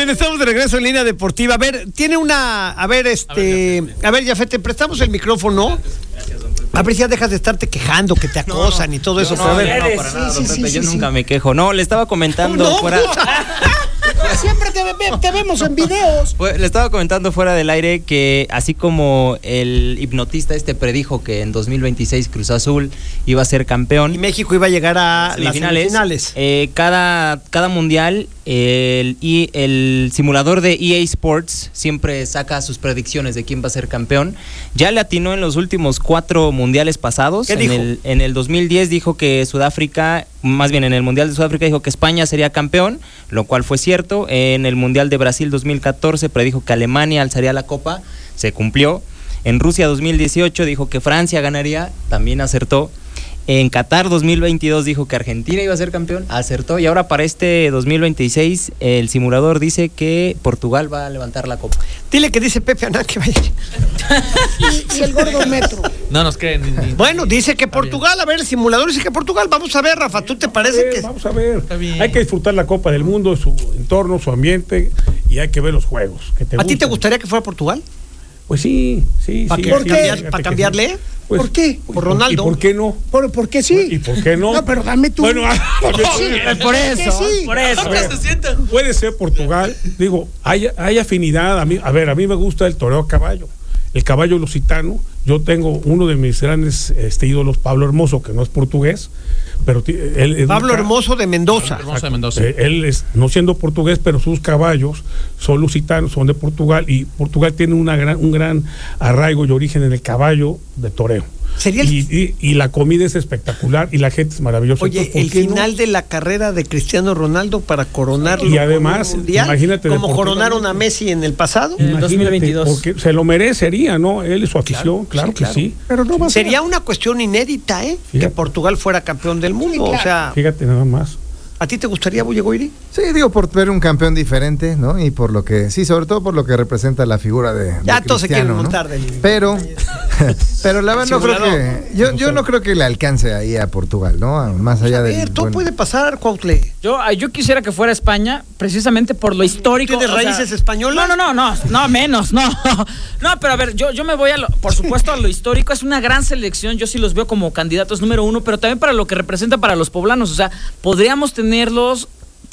Bien, estamos de regreso en Línea Deportiva. A ver, tiene una... A ver, Jafet, te prestamos el micrófono. A ver si ya dejas de estarte quejando, que te acosan y todo eso. No, para nada, don Pepe, yo nunca me quejo. No, le estaba comentando fuera... Siempre te vemos en videos. Le estaba comentando fuera del aire que así como el hipnotista predijo que en 2026 Cruz Azul iba a ser campeón y México iba a llegar a las semifinales. Cada mundial el simulador de EA Sports siempre saca sus predicciones de quién va a ser campeón. Ya le atinó en los últimos 4 mundiales pasados. ¿Qué dijo? En el 2010 dijo que Sudáfrica, más bien en el Mundial de Sudáfrica dijo que España sería campeón, lo cual fue cierto. En el Mundial de Brasil 2014 predijo que Alemania alzaría la copa, se cumplió. En Rusia 2018 dijo que Francia ganaría, también acertó. En Qatar 2022 dijo que Argentina iba a ser campeón, acertó. Y ahora para 2026 el simulador dice que Portugal va a levantar la copa. Dile que dice Pepe Anán que vaya. y el gordo Metro. No nos creen. Bueno, dice que Portugal, a ver, el simulador dice que Portugal. Vamos a ver, Rafa, ¿tú te parece que...? Vamos a ver. Hay que disfrutar la Copa del Mundo, su entorno, su ambiente, y hay que ver los juegos. ¿A ti te gustaría que fuera Portugal? Pues sí. ¿Para cambiarle? Pues, ¿por qué? Por Ronaldo. ¿Y por qué no? ¿Por qué sí? ¿Y por qué no? No, pero dame tú. Bueno, por eso. Sí. Por eso. Puede ser Portugal. Digo, hay afinidad. A mí me gusta el toreo a caballo. El caballo lusitano. Yo tengo uno de mis grandes ídolos, Pablo Hermoso, que no es portugués, pero él Pablo Hermoso de Mendoza. Él no siendo portugués, pero sus caballos son lusitanos, son de Portugal, y Portugal tiene un gran arraigo y origen en el caballo de toreo. Y la comida es espectacular y la gente es maravillosa. Oye, entonces, el final de la carrera de Cristiano Ronaldo para coronarlo. Y además, imagínate, como coronaron a Messi en el pasado. En el 2022. Porque se lo merecería, ¿no? Él y su afición, claro que sí. Pero no va a ser. Sería una cuestión inédita, que Portugal fuera campeón del mundo. Sí, claro. O sea, fíjate nada más. ¿A ti te gustaría, Bullegoiri? Sí, digo, por ver un campeón diferente, ¿no? Y por lo que, sí, sobre todo por lo que representa la figura de ya todos se quieren ¿no? montar del... Pero la verdad no creo que... Yo no creo que le alcance ahí a Portugal, ¿no? Más allá de... todo puede pasar, Cuautle. Yo quisiera que fuera España, precisamente por lo histórico. ¿Tienes raíces españolas? No, menos, no. No, pero a ver, yo me voy por supuesto, a lo histórico. Es una gran selección, yo sí los veo como candidatos número 1, pero también para lo que representa para los poblanos. O sea, podríamos tenerlos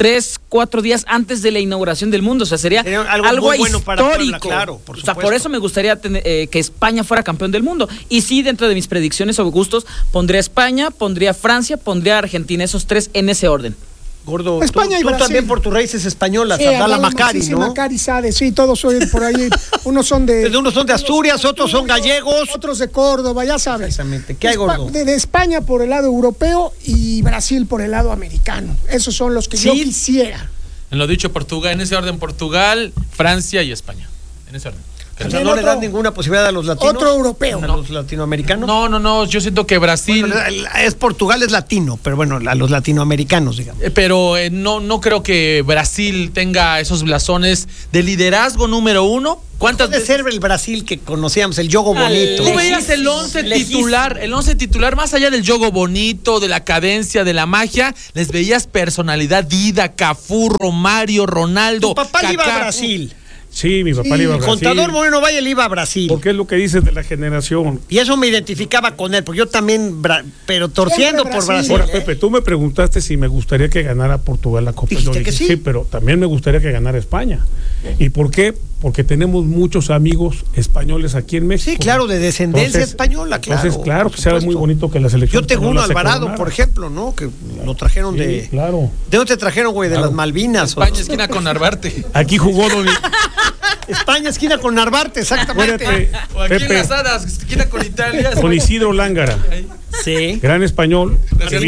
3-4 días antes de la inauguración del mundo. O sea, sería algo muy bueno histórico. Para Puebla, claro, por supuesto. O sea, por eso me gustaría que España fuera campeón del mundo. Y sí, dentro de mis predicciones o gustos, pondría España, pondría Francia, pondría Argentina, esos 3 en ese orden. Gordo, España y tú Brasil. también por tus raíces españolas, Sí, Abdala Macari, sí, ¿no? Macari, Sade, sí, todos son por ahí. Unos son de Asturias, otros son gallegos. Otros de Córdoba, ya sabes. Exactamente. ¿Qué hay, Gordo? De España por el lado europeo y Brasil por el lado americano. Esos son los que yo quisiera. En lo dicho, Portugal, en ese orden, Portugal, Francia y España. En ese orden. O sea, ¿no le dan ninguna posibilidad a los latinos? Otro europeo. ¿A los latinoamericanos? No, yo siento que Brasil... Bueno, es Portugal, es latino, pero bueno, a los latinoamericanos, digamos. Pero no creo que Brasil tenga esos blasones de liderazgo número 1. ¿Cuántas veces ser el Brasil que conocíamos, el yogo bonito? Tú veías el 11 titular, más allá del yogo bonito, de la cadencia, de la magia, les veías personalidad, Dida, Cafú, Romario, Ronaldo. Tu papá Kaká. iba a Brasil. Sí, mi papá le iba a Brasil. Contador Moreno Valle le iba a Brasil. Porque es lo que dices de la generación. Y eso me identificaba con él, porque yo también, pero torciendo por Brasil. Ahora, Pepe, tú me preguntaste si me gustaría que ganara Portugal la Copa. Dijiste que sí. Sí, pero también me gustaría que ganara España. ¿Y por qué? Porque tenemos muchos amigos españoles aquí en México. Sí, claro, de descendencia española, claro. Entonces, claro, que sea muy bonito que la selección. Yo tengo uno Alvarado, por ejemplo, ¿no? Que lo trajeron de... Claro. ¿De dónde te trajeron, güey? De las Malvinas. España, esquina con Narvarte. Aquí jugó Don... España, esquina con Narvarte, exactamente. O aquí en Las Hadas, esquina con Italia. Con Isidro Lángara. Sí. Gran español.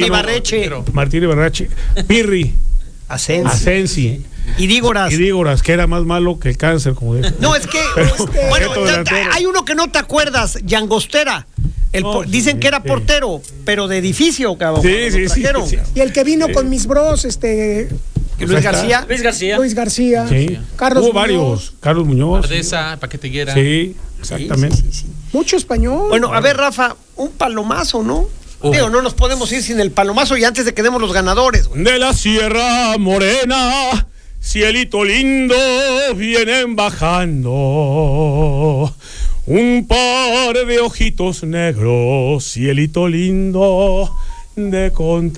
Martín Ibarreche. Pirri. Asensi. Y Dígoras, que era más malo que el cáncer, como dice. No, es que... bueno, hay uno que no te acuerdas, Llangostera. Dicen que era portero, pero de edificio, cabrón. Sí. Y el que vino con mis bros, Luis García. Sí. Carlos Hubo varios. Carlos Muñoz. Ardeza, Paqueteguera. Sí, exactamente. Sí. Mucho español. Bueno, a ver, Rafa, un palomazo, ¿no? Digo, no nos podemos ir sin el palomazo y antes de que demos los ganadores, güey. De la Sierra Morena cielito lindo, vienen bajando un par de ojitos negros, cielito lindo de contrabando.